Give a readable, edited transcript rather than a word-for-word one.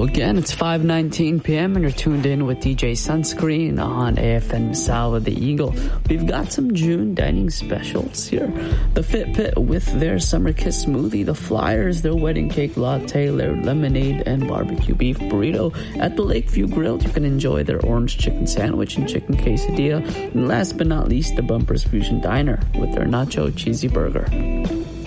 Hello again, it's 5:19 p.m. and you're tuned in with DJ Sunscreen on AFN Misal with the Eagle. We've got some June dining specials here. The Fit Pit with their Summer Kiss smoothie, the Flyers, their wedding cake latte, their lemonade and barbecue beef burrito. At the Lakeview Grill, you can enjoy their orange chicken sandwich and chicken quesadilla. And last but not least, the Bumpers Fusion Diner with their nacho cheesy burger.